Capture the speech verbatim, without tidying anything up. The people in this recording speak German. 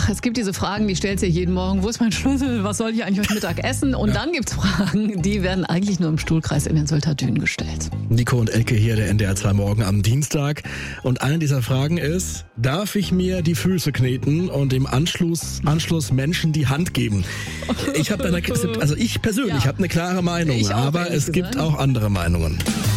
ach, es gibt diese Fragen, die stellt sich jeden Morgen. Wo ist mein Schlüssel? Was soll ich eigentlich heute Mittag essen? Und ja. dann gibt's Fragen, die werden eigentlich nur im Stuhlkreis in den Sylter Dünen gestellt. Nico und Elke hier, der N D R zwei Morgen am Dienstag. Und eine dieser Fragen ist, darf ich mir die Füße kneten und im Anschluss, Anschluss Menschen die Hand geben? Ich habe eine, also ich persönlich ja. habe eine klare Meinung, ich auch, aber es gesagt. gibt auch andere Meinungen.